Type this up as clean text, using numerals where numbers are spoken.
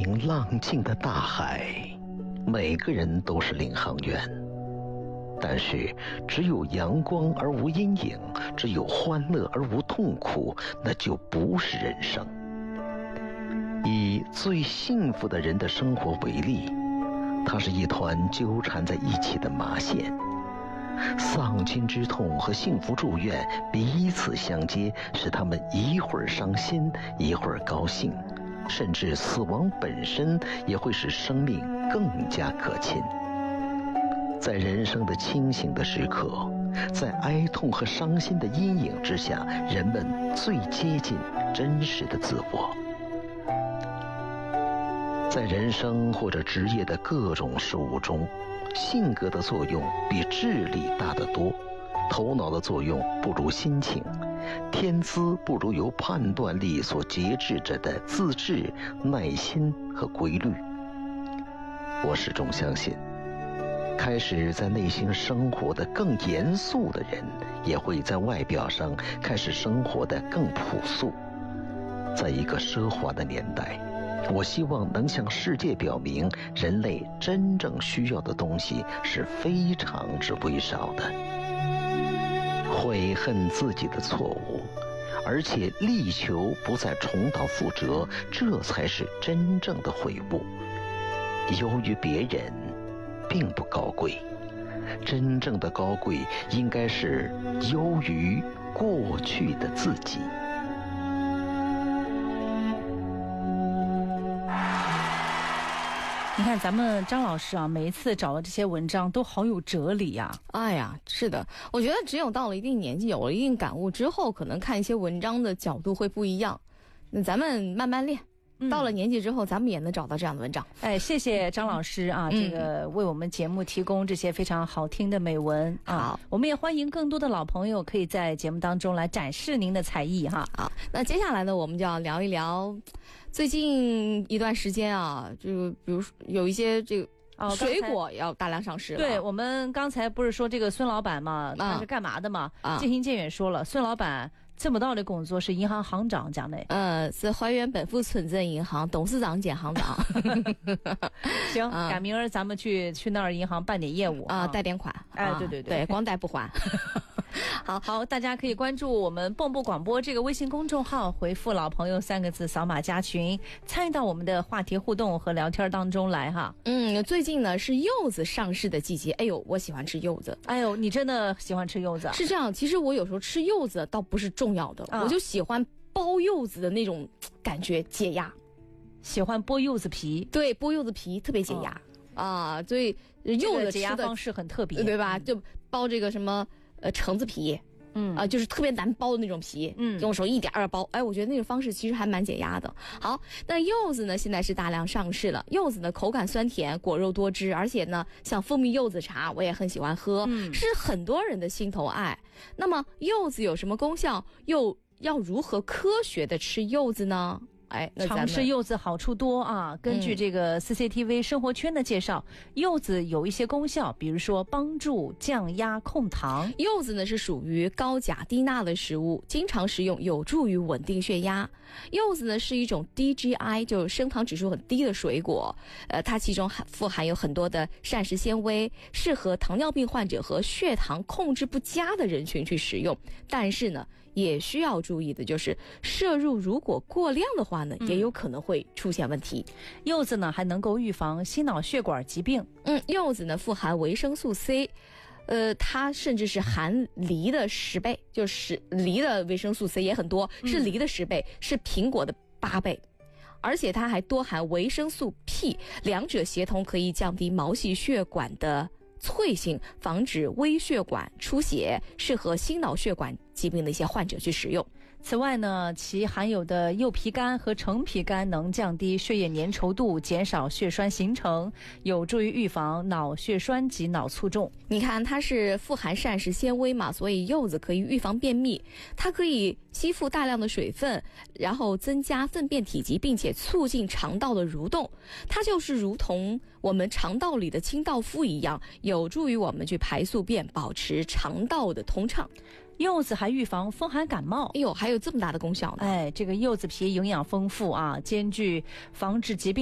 名浪静的大海，每个人都是领航员。但是只有阳光而无阴影，只有欢乐而无痛苦，那就不是人生。以最幸福的人的生活为例，它是一团纠缠在一起的麻线，丧亲之痛和幸福祝愿彼此相接，使他们一会儿伤心，一会儿高兴，甚至死亡本身也会使生命更加可亲。在人生的清醒的时刻，在哀痛和伤心的阴影之下，人们最接近真实的自我。在人生或者职业的各种事物中，性格的作用比智力大得多，头脑的作用不如心情，天资不如由判断力所节制着的自制、耐心和规律。我始终相信，开始在内心生活的更严肃的人，也会在外表上开始生活的更朴素。在一个奢华的年代，我希望能向世界表明，人类真正需要的东西是非常之微少的。悔恨自己的错误，而且力求不再重蹈覆辙，这才是真正的悔悟。优于别人并不高贵，真正的高贵应该是优于过去的自己。 你看咱们张老师啊，每一次找的这些文章都好有哲理啊。 哎呀，是的，我觉得只有到了一定年纪，有了一定感悟之后，可能看一些文章的角度会不一样。那咱们慢慢练，到了年纪之后，咱们也能找到这样的文章。 哎，谢谢张老师啊，这个为我们节目提供这些非常好听的美文啊。 好， 我们也欢迎更多的老朋友可以在节目当中来展示您的才艺哈。 好，那接下来呢，我们就要聊一聊最近一段时间啊，就比如说有一些这个水果要大量上市了。 对，我们刚才不是说这个孙老板嘛，他是干嘛的嘛？渐行渐远说了，孙老板这么大的工作是银行行长讲的。 是怀远本富村镇银行董事长兼行长。 行，改明儿咱们去那儿银行办点业务啊，贷点款。 哎，对， 光贷不还。 好，大家可以关注我们蹦蹦广播这个微信公众号，回复老朋友3个字，扫码加群，参与到我们的话题互动和聊天当中来哈。 最近呢是柚子上市的季节，哎呦，我喜欢吃柚子。 哎呦，你真的喜欢吃柚子？ 是这样，其实我有时候吃柚子倒不是重要的，我就喜欢剥柚子的那种感觉，解压。 喜欢剥柚子皮？对， 剥柚子皮特别解压所以柚子解压方式很特别， 对吧？就剥这个什么橙子皮，就是特别难剥的那种皮，用手一点儿剥，我觉得那个方式其实还蛮解压的。好，那柚子呢，现在是大量上市了。柚子呢，口感酸甜，果肉多汁，而且呢，像蜂蜜柚子茶，我也很喜欢喝，是很多人的心头爱。那么，柚子有什么功效？又要如何科学的吃柚子呢？ 尝试柚子好处多啊！根据这个 CCTV 生活圈的介绍，柚子有一些功效，比如说帮助降压控糖。 柚子呢是属于高钾低钠的食物，经常食用有助于稳定血压。柚子呢是一种低 GI， 就是升糖指数很低的水果，它其中富含有很多的膳食纤维，适合糖尿病患者和血糖控制不佳的人群去食用。但是呢，也需要注意的就是摄入如果过量的话呢，也有可能会出现问题。 柚子呢还能够预防心脑血管疾病。 柚子呢富含维生素 C， 它甚至是含梨的10倍，就是梨的维生素 C 也很多，是梨的10倍，是苹果的8倍。而且它还多含维生素 P， 两者协同可以降低毛细血管的脆性，防止微血管出血，适合心脑血管疾病的一些患者去使用。 此外呢，其含有的柚皮苷和橙皮苷能降低血液粘稠度，减少血栓形成，有助于预防脑血栓及脑卒中。 你看，它是富含膳食纤维嘛，所以柚子可以预防便秘，它可以吸附大量的水分，然后增加粪便体积，并且促进肠道的蠕动。它就是如同我们肠道里的清道夫一样，有助于我们去排宿便，保持肠道的通畅。 柚子还预防风寒感冒。 哎呦，还有这么大的功效呢！ 这个柚子皮营养丰富啊，兼具防治疾病